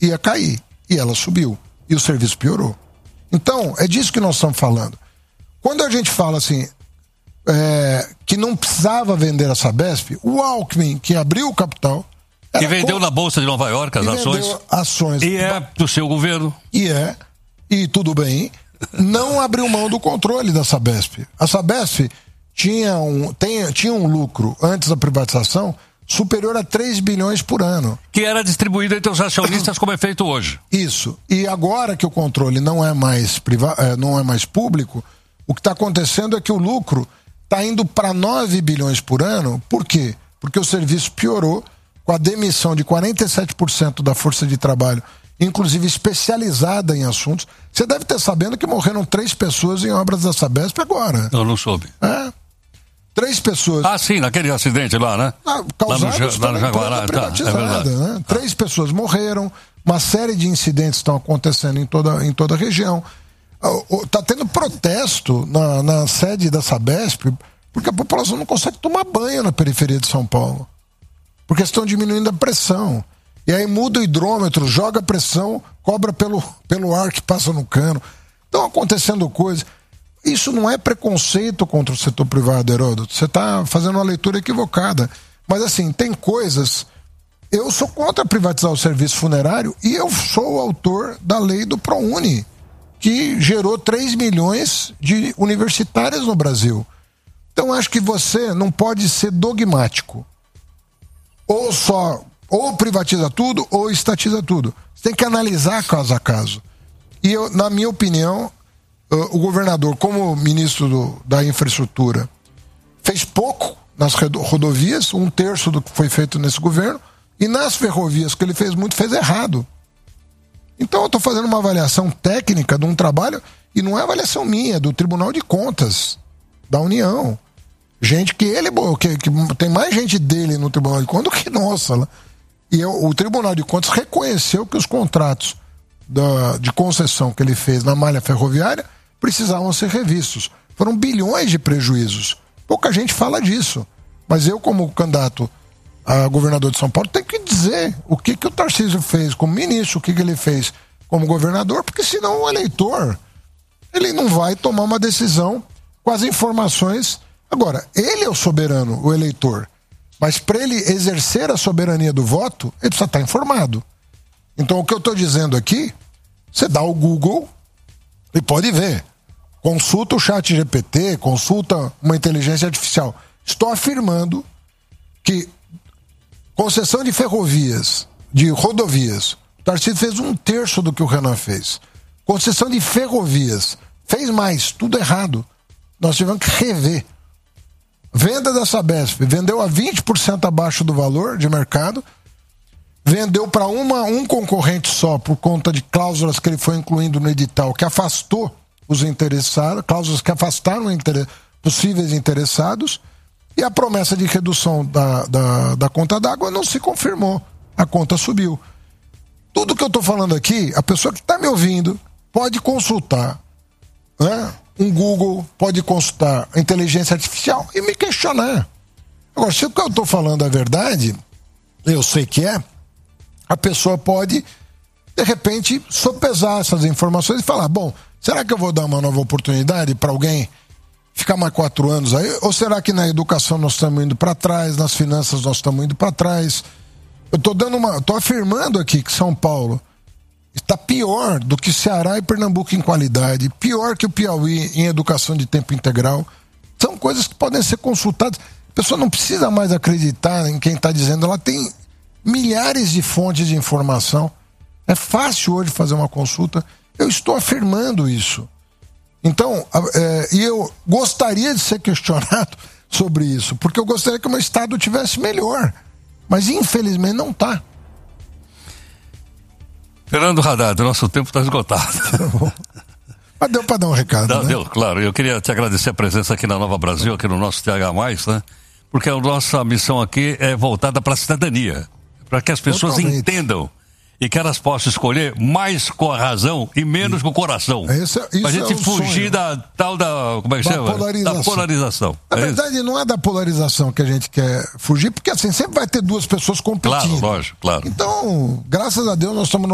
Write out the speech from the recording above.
ia cair. E ela subiu. E o serviço piorou. Então, é disso que nós estamos falando. Quando a gente fala assim, que não precisava vender a Sabesp, o Alckmin, que abriu o capital... Que vendeu na Bolsa de Nova York as ações. E é do seu governo. E tudo bem, não abriu mão do controle da Sabesp. A Sabesp tinha um lucro, antes da privatização, superior a 3 bilhões por ano. Que era distribuído entre os acionistas como é feito hoje. Isso. E agora que o controle não é mais público, o que está acontecendo é que o lucro está indo para 9 bilhões por ano. Por quê? Porque o serviço piorou com a demissão de 47% da força de trabalho, inclusive especializada em assuntos. Você deve estar sabendo que morreram 3 pessoas em obras da Sabesp agora. Eu não soube. 3 pessoas. Ah, sim, naquele acidente lá, né? Causados lá no Jaguará, é verdade. Né? 3 pessoas morreram, uma série de incidentes estão acontecendo em toda a região. Está tendo protesto na sede da Sabesp, porque a população não consegue tomar banho na periferia de São Paulo. Porque estão diminuindo a pressão. E aí muda o hidrômetro, joga a pressão, cobra pelo ar que passa no cano. Estão acontecendo coisas. Isso não é preconceito contra o setor privado, Heródoto. Você está fazendo uma leitura equivocada. Mas assim, tem coisas... Eu sou contra privatizar o serviço funerário e eu sou o autor da lei do ProUni, que gerou 3 milhões de universitários no Brasil. Então acho que você não pode ser dogmático. Ou privatiza tudo ou estatiza tudo. Você tem que analisar caso a caso. E na minha opinião, o governador, como ministro da infraestrutura, fez pouco nas rodovias, 1/3 do que foi feito nesse governo, e nas ferrovias que ele fez muito, fez errado. Então eu estou fazendo uma avaliação técnica de um trabalho, e não é avaliação minha, é do Tribunal de Contas da União. Gente que tem mais gente dele no Tribunal de Contas do que nossa. E o Tribunal de Contas reconheceu que os contratos de concessão que ele fez na malha ferroviária precisavam ser revistos. Foram bilhões de prejuízos. Pouca gente fala disso. Mas eu, como candidato a governador de São Paulo, tenho que dizer o que o Tarcísio fez como ministro, o que ele fez como governador, porque senão o eleitor ele não vai tomar uma decisão com as informações. Agora, ele é o soberano, o eleitor. Mas para ele exercer a soberania do voto, ele precisa estar informado. Então, o que eu estou dizendo aqui, você dá o Google e pode ver. Consulta o ChatGPT, consulta uma inteligência artificial. Estou afirmando que concessão de ferrovias, de rodovias, o Tarcísio fez 1/3 do que o Renan fez. Concessão de ferrovias, fez mais, tudo errado. Nós tivemos que rever. Venda da Sabesp, vendeu a 20% abaixo do valor de mercado, vendeu para um concorrente só por conta de cláusulas que ele foi incluindo no edital, que afastou os interessados, cláusulas que afastaram possíveis interessados, e a promessa de redução da conta d'água não se confirmou, a conta subiu. Tudo que eu estou falando aqui, a pessoa que está me ouvindo pode consultar, né? Um Google, pode consultar a inteligência artificial e me questionar. Agora, se o que eu estou falando é verdade, eu sei que é, a pessoa pode, de repente, sopesar essas informações e falar, bom, será que eu vou dar uma nova oportunidade para alguém ficar mais 4 anos aí? Ou será que na educação nós estamos indo para trás, nas finanças nós estamos indo para trás? Eu estou afirmando aqui que São Paulo está pior do que Ceará e Pernambuco em qualidade, pior que o Piauí em educação de tempo integral. São coisas que podem ser consultadas. A pessoa não precisa mais acreditar em quem está dizendo, ela tem milhares de fontes de informação. É fácil hoje fazer uma consulta. Eu estou afirmando isso. Então, e eu gostaria de ser questionado sobre isso, porque eu gostaria que o meu Estado tivesse melhor. Mas infelizmente não está. Fernando Haddad, nosso tempo está esgotado. Mas deu para dar um recado, né? Deu, claro. Eu queria te agradecer a presença aqui na Nova Brasil, aqui no nosso TH+, né? Porque a nossa missão aqui é voltada para a cidadania, para que as pessoas entendam e que elas possam escolher mais com a razão e menos com o coração. Para a gente fugir da tal da... Como é que chama? Da polarização. Na verdade, não é da polarização que a gente quer fugir, porque assim, sempre vai ter duas pessoas competindo. Claro, lógico, claro. Então, graças a Deus, nós estamos